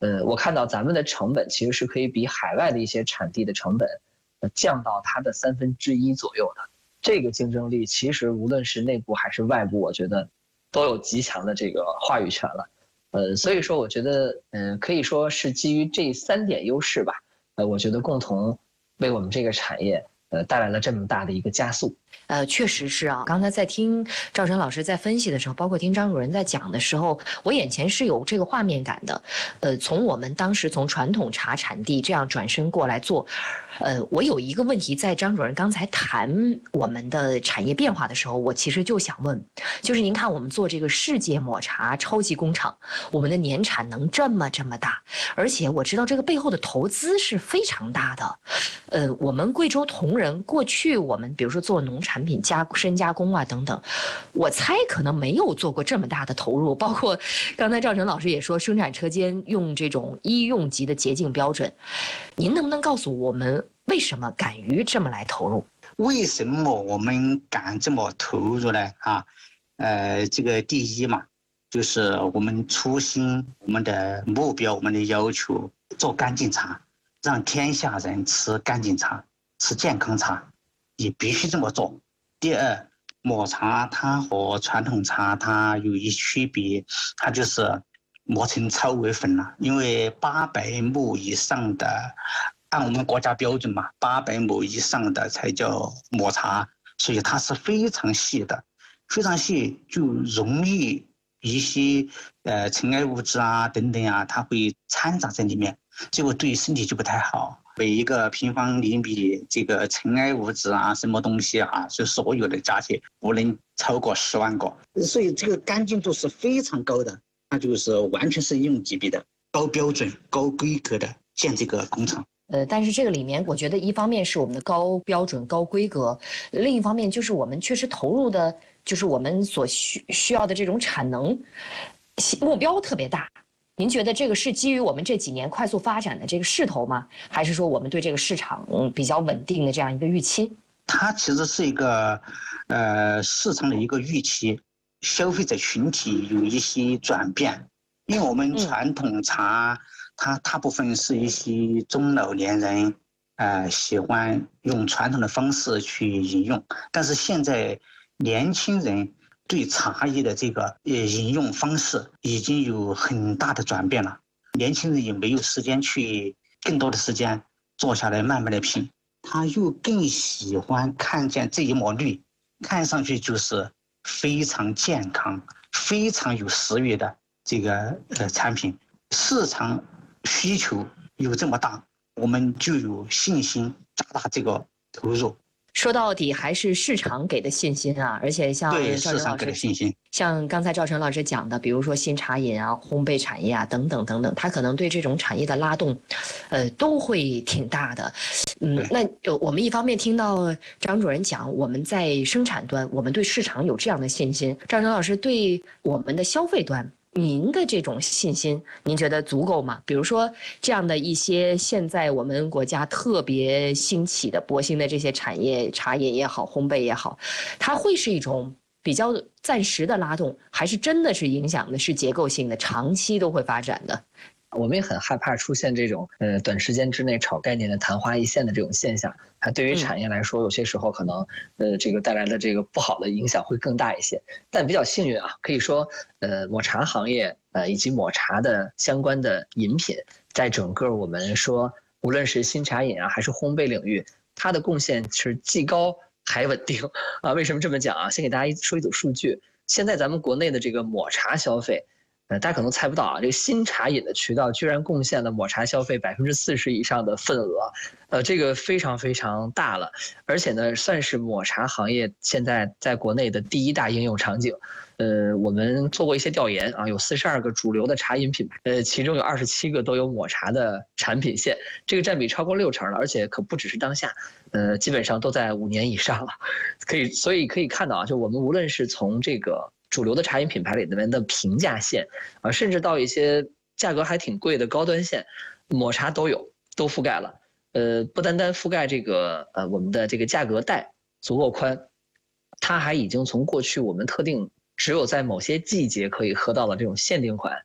我看到咱们的成本其实是可以比海外的一些产地的成本，降到它的1/3左右的。这个竞争力其实无论是内部还是外部，我觉得都有极强的这个话语权了。所以说我觉得，可以说是基于这3点优势吧，我觉得共同为我们这个产业，带来了这么大的一个加速。 确实是啊。刚才在听赵晨老师在分析的时候，包括听张主任在讲的时候，我眼前是有这个画面感的。从我们当时从传统茶产地这样转身过来做，我有一个问题，在张主任刚才谈我们的产业变化的时候，我其实就想问，就是您看我们做这个世界抹茶超级工厂，我们的年产能这么大，而且我知道这个背后的投资是非常大的。我们贵州铜仁过去我们比如说做农产品深加工啊等等，我猜可能没有做过这么大的投入，包括刚才赵晨老师也说生产车间用这种医用级的洁净标准，您能不能告诉我们为什么敢于这么来投入？ 为什么我们敢这么投入呢？这个第一嘛，就是我们初心、我们的目标、我们的要求，做干净茶，让天下人吃干净茶、吃健康茶，也必须这么做。第二，抹茶它和传统茶它有一区别，它就是磨成超微粉了，因为800目以上的，按我们国家标准嘛，800目以上的才叫抹茶，所以它是非常细的，非常细就容易一些尘埃物质啊等等啊，它会掺杂在里面，这个对身体就不太好。每一个平方厘米这个尘埃物质啊，什么东西啊，是所有的加起不能超过10万个，所以这个干净度是非常高的，那就是完全是应用级别的高标准、高规格的建这个工厂。 但是这个里面，我觉得一方面是我们的高标准、高规格，另一方面就是我们确实投入的，就是我们所需要的这种产能目标特别大。您觉得这个是基于我们这几年快速发展的这个势头吗？还是说我们对这个市场比较稳定的这样一个预期？ 它其实是一个市场的一个预期，消费者群体有一些转变，因为我们传统茶它大部分是一些中老年人喜欢用传统的方式去饮用，但是现在年轻人对茶叶的这个饮用方式已经有很大的转变了，年轻人也没有时间去更多的时间坐下来慢慢的品，他又更喜欢看见这一抹绿，看上去就是非常健康、非常有食欲的这个产品，市场需求有这么大，我们就有信心加大这个投入。 说到底还是市场给的信心啊，而且像对赵晨市场给的信心， 像刚才赵晨老师讲的，比如说新茶饮啊、烘焙产业啊等等等等，他可能对这种产业的拉动，都会挺大的。那我们一方面听到张主任讲，我们在生产端，我们对市场有这样的信心，赵晨老师对我们的消费端。您的这种信心，您觉得足够吗？比如说这样的一些现在我们国家特别兴起的博兴的这些产业，茶饮也好，烘焙也好，它会是一种比较暂时的拉动，还是真的是影响的是结构性的，长期都会发展的？ 我们也很害怕出现这种短时间之内炒概念的昙花一现的这种现象，它对于产业来说，有些时候可能这个带来的这个不好的影响会更大一些。但比较幸运啊，可以说抹茶行业以及抹茶的相关的饮品，在整个我们说无论是新茶饮啊还是烘焙领域，它的贡献是既高还稳定啊。为什么这么讲啊？先给大家说一组数据，现在咱们国内的这个抹茶消费。大家可能猜不到啊，这个新茶饮的渠道居然贡献了抹茶消费40%以上的份额，这个非常非常大了，而且呢，算是抹茶行业现在在国内的第一大应用场景。我们做过一些调研啊，有42个主流的茶饮品牌，其中有27个都有抹茶的产品线，这个占比超过60%了，而且可不只是当下，基本上都在5年以上了，所以可以看到啊，就我们无论是从这个主流的茶饮品牌里面的平价线啊，甚至到一些价格还挺贵的高端线，抹茶都覆盖了。不单单覆盖这个我们的这个价格带足够宽，它还已经从过去我们特定只有在某些季节可以喝到的这种限定款，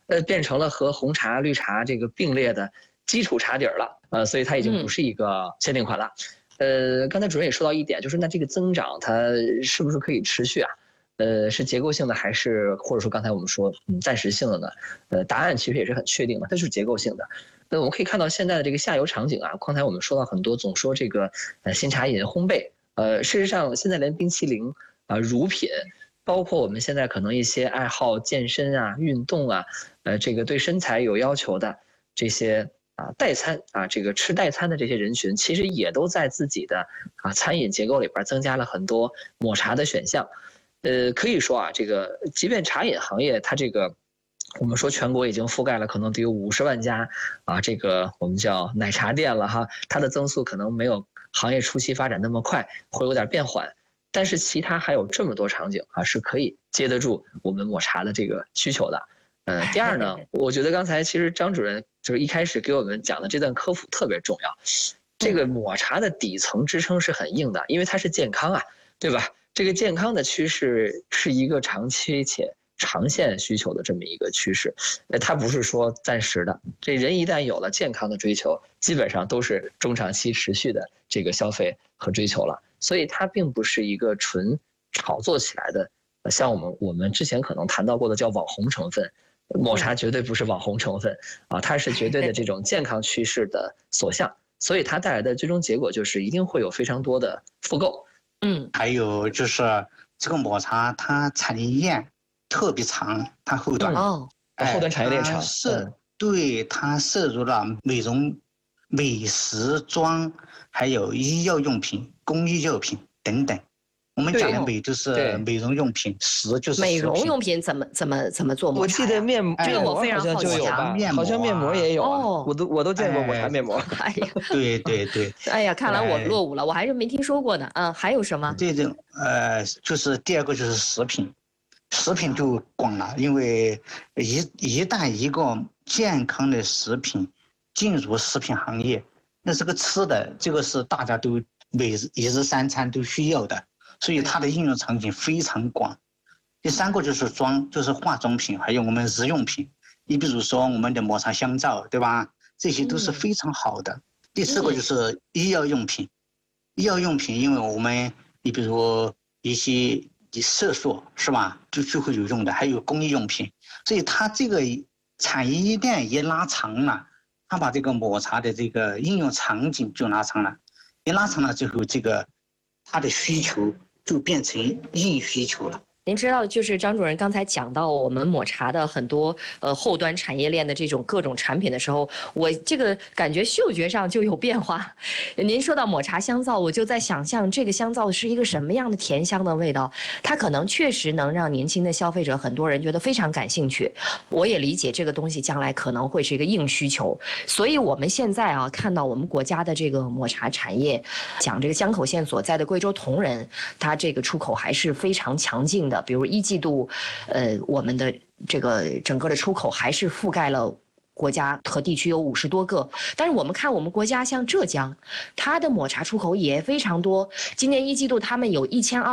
变成了和红茶、绿茶这个并列的基础茶底了，所以它已经不是一个限定款了。刚才主任也说到一点，就是那这个增长它是不是可以持续啊？是结构性的还是或者说刚才我们说暂时性的呢？答案其实也是很确定的，它就是结构性的。我们可以看到现在的这个下游场景啊，刚才我们说到很多，总说这个新茶饮烘焙，事实上现在连冰淇淋乳品，包括我们现在可能一些爱好健身啊、运动啊，这个对身材有要求的这些代餐这个吃代餐的这些人群，其实也都在自己的餐饮结构里边增加了很多抹茶的选项。可以说这个即便茶饮行业它这个我们说全国已经覆盖了可能得有50万家这个我们叫奶茶店了哈，它的增速可能没有行业初期发展那么快，会有点变缓。但是其他还有这么多场景是可以接得住我们抹茶的这个需求的。第二呢，我觉得刚才其实张主任就是一开始给我们讲的这段科普特别重要。这个抹茶的底层支撑是很硬的，因为它是健康对吧？这个健康的趋势是一个长期且长线需求的这么一个趋势，它不是说暂时的。这人一旦有了健康的追求，基本上都是中长期持续的这个消费和追求了。所以它并不是一个纯炒作起来的，像我们之前可能谈到过的叫网红成分，抹茶绝对不是网红成分它是绝对的这种健康趋势的所向，所以它带来的最终结果就是一定会有非常多的复购。 还有就是这个抹茶它产业链特别长，它后端后端产业链长， 对，它涉入了美容、美食、妆，还有医药用品、工艺用品等等。我们讲的美就是美容用品，食就是美容用品怎么做抹茶？ 我记得面膜， 这个我非常好奇好像面膜也有我都见过抹茶面膜。 哎呀， 对。 哎呀，看来我落伍了，我还是没听说过呢。还有什么？ 这种就是第二个就是食品。食品就广了，因为一旦一个健康的食品进入食品行业，那这个吃的这个是大家都一日三餐都需要的，所以它的应用场景非常广。第三个就是妆，就是化妆品，还有我们日用品。你比如说我们的抹茶香皂，对吧？这些都是非常好的。第四个就是医药用品，医药用品，因为我们你比如一些色素是吧，就会有用的，还有工艺用品，所以它这个产业链也拉长了，它把这个抹茶的这个应用场景就拉长了，一拉长了之后，这个它的需求就变成硬需求了。 您知道，就是张主任刚才讲到我们抹茶的很多后端产业链的这种各种产品的时候，我这个感觉嗅觉上就有变化。您说到抹茶香皂，我就在想象这个香皂是一个什么样的甜香的味道，它可能确实能让年轻的消费者很多人觉得非常感兴趣。我也理解这个东西将来可能会是一个硬需求，所以我们现在看到我们国家的这个抹茶产业，讲这个江口县所在的贵州铜仁，它这个出口还是非常强劲的。比如1季度，我们的这个整个的出口还是覆盖了国家和地区有50多个。但是我们看我们国家像浙江，它的抹茶出口也非常多。今年1季度他们有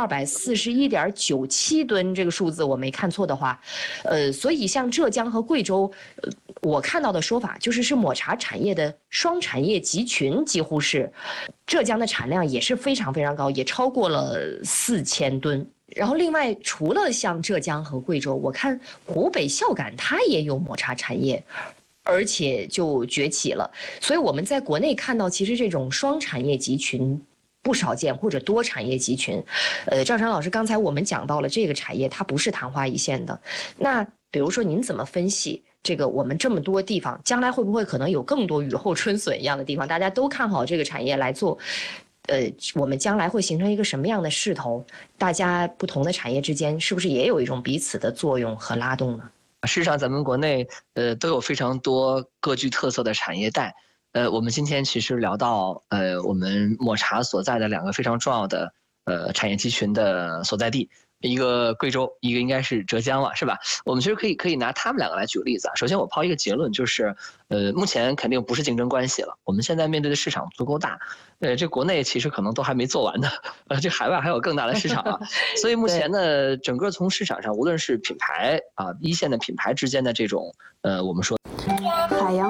1241.97吨，这个数字我没看错的话，所以像浙江和贵州，我看到的说法就是抹茶产业的双产业集群，几乎是浙江的产量也是非常非常高，也超过了4000吨。然后另外除了像浙江和贵州，我看湖北孝感它也有抹茶产业，而且就崛起了。所以我们在国内看到，其实这种双产业集群不少见，或者多产业集群。赵常老师，刚才我们讲到了这个产业它不是昙花一现的，那比如说您怎么分析这个我们这么多地方，将来会不会可能有更多雨后春笋一样的地方，大家都看好这个产业来做？我们将来会形成一个什么样的势头？大家不同的产业之间是不是也有一种彼此的作用和拉动呢？ 事实上，咱们国内都有非常多各具特色的产业带。我们今天其实聊到我们抹茶所在的2个非常重要的产业集群的所在地， 一个贵州，一个应该是浙江了，是吧？我们其实可以拿他们两个来举个例子啊。首先我抛一个结论，就是目前肯定不是竞争关系了。我们现在面对的市场足够大，这国内其实可能都还没做完呢，这海外还有更大的市场啊。所以目前呢，整个从市场上，无论是品牌啊，一线的品牌之间的这种我们说